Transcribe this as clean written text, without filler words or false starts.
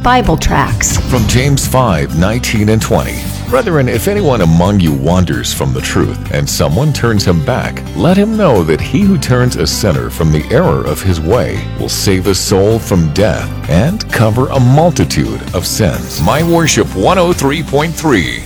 Bible tracts. From James 5:19 and 20. Brethren, if anyone among you wanders from the truth, and someone turns him back, let him know that he who turns a sinner from the error of his way will save a soul from death and cover a multitude of sins. My Worship 103.3.